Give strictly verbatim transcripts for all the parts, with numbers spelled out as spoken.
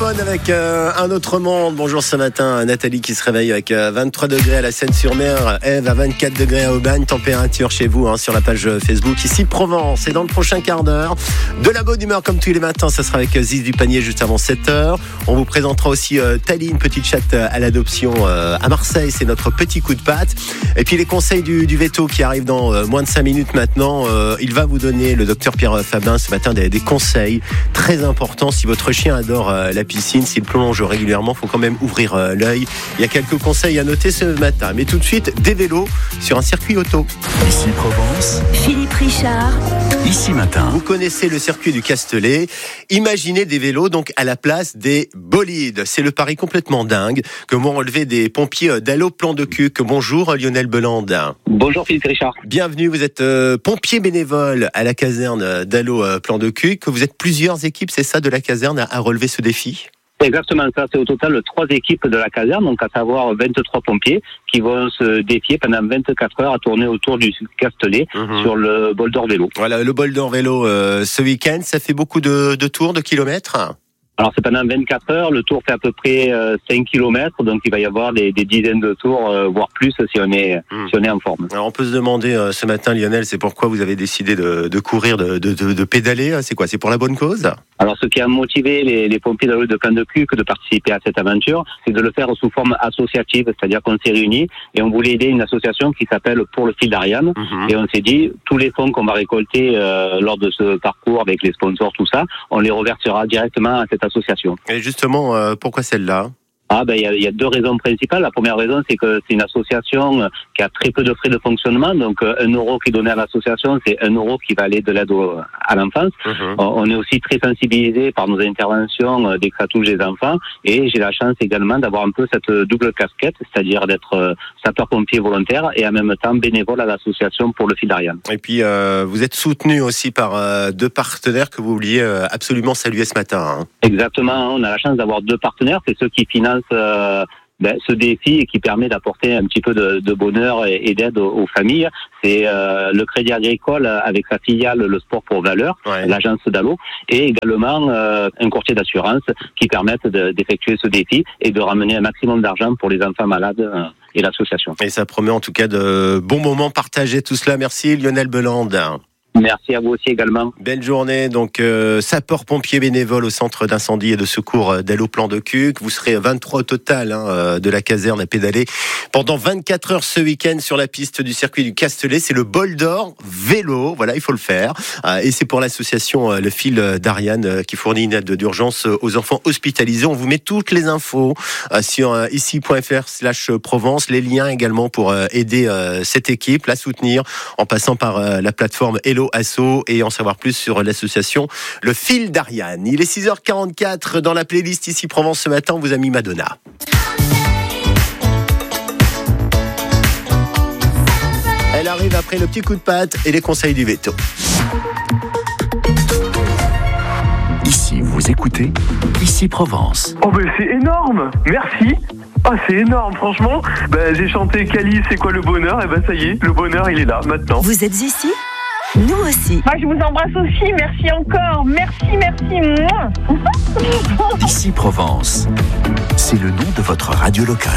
téléphone avec euh, un autre monde. Bonjour ce matin, Nathalie qui se réveille avec euh, vingt-trois degrés à la Seine-sur-Mer, Ève à vingt-quatre degrés à Aubagne, température chez vous hein, sur la page Facebook ici Provence. Et dans le prochain quart d'heure, de la bonne humeur comme tous les matins, ça sera avec Ziz du Panier juste avant sept heures. On vous présentera aussi euh, Tali, une petite chatte à l'adoption euh, à Marseille, c'est notre petit coup de patte. Et puis les conseils du, du veto qui arrivent dans euh, moins de cinq minutes maintenant. Euh, il va vous donner, le docteur Pierre Fabin ce matin, des, des conseils très importants. Si votre chien adore euh, la piscine, s'il plonge régulièrement, il faut quand même ouvrir euh, l'œil. Il y a quelques conseils à noter ce matin. Mais tout de suite, des vélos sur un circuit auto. Ici Provence, Philippe Richard. Ici Matin. Vous connaissez le circuit du Castellet. Imaginez des vélos donc à la place des bolides. C'est le pari complètement dingue que vont relever des pompiers d'Allo Plan de Cuques. Bonjour Lionel Belande. Bonjour Philippe Richard. Bienvenue, vous êtes euh, pompier bénévole à la caserne d'Allo euh, Plan de Cuques. Vous êtes plusieurs équipes, c'est ça, de la caserne à, à relever ce défi? Exactement ça, c'est au total trois équipes de la caserne, donc à savoir vingt-trois pompiers qui vont se défier pendant vingt-quatre heures à tourner autour du Castellet mmh. sur le bol d'or vélo. Voilà, le bol d'or vélo euh, ce week-end, ça fait beaucoup de, de tours, de kilomètres? Alors c'est pendant vingt-quatre heures, le tour fait à peu près euh, cinq kilomètres, donc il va y avoir des, des dizaines de tours, euh, voire plus si on est mmh. si on est en forme. Alors on peut se demander euh, ce matin, Lionel, c'est pourquoi vous avez décidé de, de courir, de, de, de, de pédaler, c'est quoi? C'est pour la bonne cause? Alors ce qui a motivé les, les pompiers d'Allo de Plan de Cuques de participer à cette aventure, c'est de le faire sous forme associative, c'est-à-dire qu'on s'est réunis et on voulait aider une association qui s'appelle Pour le fil d'Ariane, mmh. et on s'est dit tous les fonds qu'on va récolter euh, lors de ce parcours avec les sponsors, tout ça, on les reversera directement à cette association. Et justement, euh, pourquoi celle-là? Ah ben il y a, y a deux raisons principales. La première raison, c'est que c'est une association qui a très peu de frais de fonctionnement. Donc un euro qui est donné à l'association, c'est un euro qui va aller de l'aide au, à l'enfance. Mmh. On est aussi très sensibilisé par nos interventions dès que ça touche les enfants. Et j'ai la chance également d'avoir un peu cette double casquette, c'est-à-dire d'être sapeur-pompier volontaire et en même temps bénévole à l'association Pour le fil d'Ariane. Et puis euh, vous êtes soutenu aussi par euh, deux partenaires que vous vouliez euh, absolument saluer ce matin. Hein. Exactement. On a la chance d'avoir deux partenaires. C'est ceux qui financent Euh, ben, ce défi et qui permet d'apporter un petit peu de, de bonheur et, et d'aide aux, aux familles. C'est euh, le Crédit Agricole avec sa filiale Le Sport pour Valeurs, ouais. l'agence d'Allo, et également euh, un courtier d'assurance qui permettent de, d'effectuer ce défi et de ramener un maximum d'argent pour les enfants malades euh, et l'association. Et ça promet en tout cas de bons moments partagés, tout cela. Merci Lionel Belande. Merci à vous aussi également. Belle journée, donc euh, sapeur-pompier bénévole au centre d'incendie et de secours d'Allo Plan de Cuques. Vous serez vingt-trois au total hein, de la caserne à pédaler pendant vingt-quatre heures ce week-end sur la piste du circuit du Castellet. C'est le bol d'or vélo, voilà, il faut le faire. Euh, et c'est pour l'association euh, Le Fil d'Ariane euh, qui fournit une aide d'urgence aux enfants hospitalisés. On vous met toutes les infos euh, sur euh, ici.fr slash Provence, les liens également pour euh, aider euh, cette équipe, la soutenir en passant par euh, la plateforme Hello Asso et en savoir plus sur l'association Le Fil d'Ariane. Il est six heures quarante-quatre dans la playlist Ici Provence ce matin, on vous a mis Madonna. Elle arrive après le petit coup de patte et les conseils du veto. Ici, vous écoutez Ici Provence. Oh ben c'est énorme, merci. Ah c'est énorme, franchement. Ben j'ai chanté Cali, c'est quoi le bonheur? Et ben ça y est, le bonheur il est là maintenant. Vous êtes ici? Nous aussi. Moi, je vous embrasse aussi. Merci encore. Merci, merci. Ici Provence. C'est le nom de votre radio locale.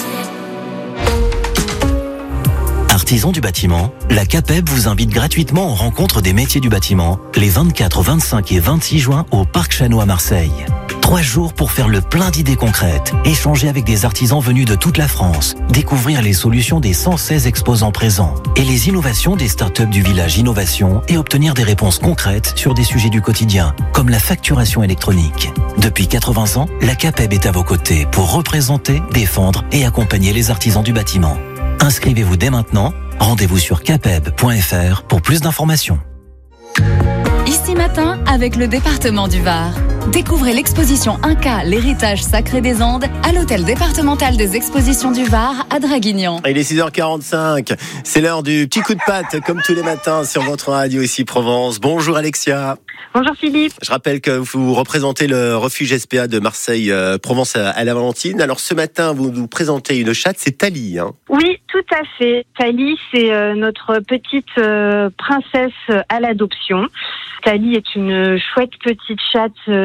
Artisans du bâtiment, la CAPEB vous invite gratuitement aux rencontres des métiers du bâtiment les vingt-quatre, vingt-cinq et vingt-six juin au Parc Chano à Marseille. Trois jours pour faire le plein d'idées concrètes, échanger avec des artisans venus de toute la France, découvrir les solutions des cent seize exposants présents et les innovations des startups du village Innovation et obtenir des réponses concrètes sur des sujets du quotidien, comme la facturation électronique. Depuis quatre-vingts ans, la CAPEB est à vos côtés pour représenter, défendre et accompagner les artisans du bâtiment. Inscrivez-vous dès maintenant. Rendez-vous sur capeb point f r pour plus d'informations. Ici Matin avec le département du Var. Découvrez l'exposition Inca, l'héritage sacré des Andes à l'hôtel départemental des expositions du Var à Draguignan. Il est six heures quarante-cinq, c'est l'heure du petit coup de patte comme tous les matins sur votre radio ici Provence. Bonjour Alexia. Bonjour Philippe. Je rappelle que vous représentez le refuge S P A de Marseille euh, Provence à, à la Valentine. Alors ce matin vous nous présentez une chatte, c'est Tali hein. Oui, tout à fait. Tali, c'est euh, notre petite euh, princesse à l'adoption. Tali est une chouette petite chatte euh,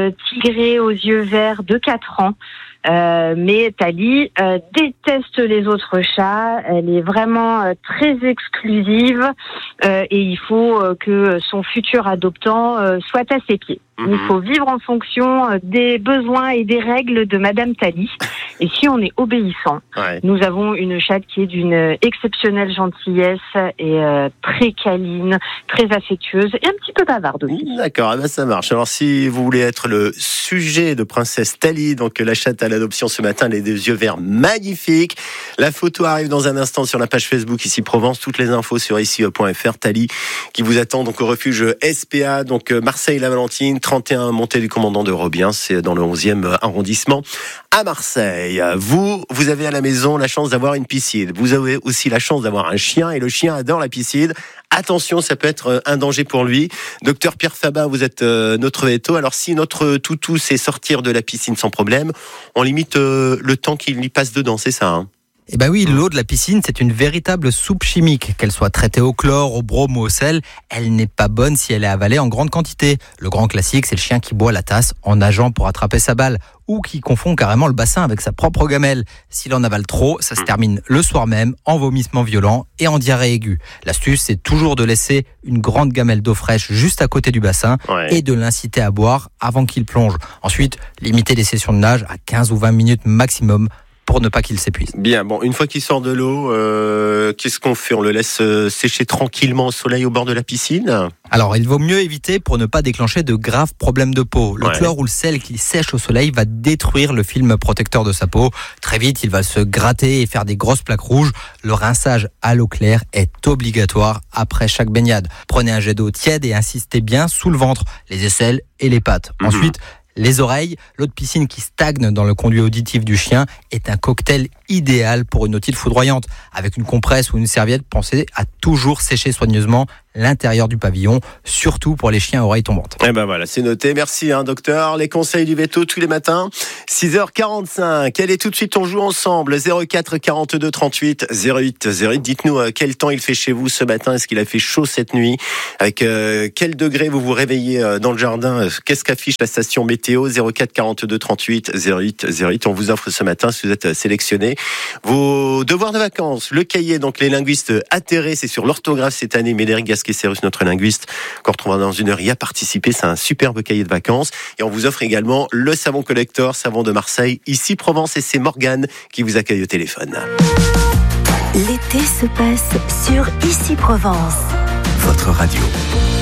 euh, tigrée aux yeux verts de quatre ans. Euh, mais Thalie euh, déteste les autres chats. Elle est vraiment euh, très exclusive euh, et il faut euh, que son futur adoptant euh, soit à ses pieds. Mmh. Il faut vivre en fonction euh, des besoins et des règles de Madame Thalie. Et si on est obéissant, ouais. Nous avons une chatte qui est d'une exceptionnelle gentillesse et euh, très câline, très affectueuse et un petit peu bavarde aussi. D'accord, eh ben ça marche. Alors si vous voulez être le sujet de Princesse Thalie, donc la chatte à l'adoption ce matin, elle a des yeux verts magnifiques. La photo arrive dans un instant sur la page Facebook Ici Provence. Toutes les infos sur ici point f r. Thalie qui vous attend donc au refuge S P A, donc Marseille-la-Valentine, trente et un montée du commandant de Robiens, c'est dans le onzième arrondissement à Marseille. Vous, vous avez à la maison la chance d'avoir une piscine. Vous avez aussi la chance d'avoir un chien et le chien adore la piscine. Attention, ça peut être un danger pour lui. Docteur Pierre Fabin, vous êtes euh, notre véto. Alors si notre toutou sait sortir de la piscine sans problème, on limite euh, le temps qu'il y passe dedans, c'est ça, hein? Eh ben oui, l'eau de la piscine, c'est une véritable soupe chimique. Qu'elle soit traitée au chlore, au brome ou au sel, elle n'est pas bonne si elle est avalée en grande quantité. Le grand classique, c'est le chien qui boit la tasse en nageant pour attraper sa balle ou qui confond carrément le bassin avec sa propre gamelle. S'il en avale trop, ça se termine le soir même en vomissement violent et en diarrhée aiguë. L'astuce, c'est toujours de laisser une grande gamelle d'eau fraîche juste à côté du bassin, ouais, et de l'inciter à boire avant qu'il plonge. Ensuite, limiter les sessions de nage à quinze ou vingt minutes maximum pour ne pas qu'il s'épuise. Bien, bon, une fois qu'il sort de l'eau, euh, qu'est-ce qu'on fait ? On le laisse sécher tranquillement au soleil au bord de la piscine ? Alors, il vaut mieux éviter pour ne pas déclencher de graves problèmes de peau. Le ouais. chlore ou le sel qui sèche au soleil va détruire le film protecteur de sa peau. Très vite, il va se gratter et faire des grosses plaques rouges. Le rinçage à l'eau claire est obligatoire après chaque baignade. Prenez un jet d'eau tiède et insistez bien sous le ventre, les aisselles et les pattes. Mmh. Ensuite, les oreilles, l'eau de piscine qui stagne dans le conduit auditif du chien est un cocktail idéal pour une otite foudroyante. Avec une compresse ou une serviette, pensez à toujours sécher soigneusement l'intérieur du pavillon, surtout pour les chiens à oreilles tombantes. Eh ben voilà, c'est noté. Merci, hein, docteur. Les conseils du véto tous les matins, six heures quarante-cinq. Allez, tout de suite, on joue ensemble. zéro quatre quarante-deux trente-huit zéro huit zéro huit. Dites-nous euh, quel temps il fait chez vous ce matin. Est-ce qu'il a fait chaud cette nuit ? Avec euh, quel degré vous vous réveillez euh, dans le jardin ? Qu'est-ce qu'affiche la station météo ? zéro quatre quarante-deux trente-huit zéro huit zéro huit. On vous offre ce matin, si vous êtes sélectionné, vos devoirs de vacances. Le cahier, donc les linguistes atterrés, c'est sur l'orthographe cette année. Médéric Gasquet-Serrus, notre linguiste, qu'on retrouvera dans une heure, y a participé. C'est un superbe cahier de vacances. Et on vous offre également le savon collector, savon de Marseille, Ici Provence. Et c'est Morgane qui vous accueille au téléphone. L'été se passe sur Ici Provence. Votre radio.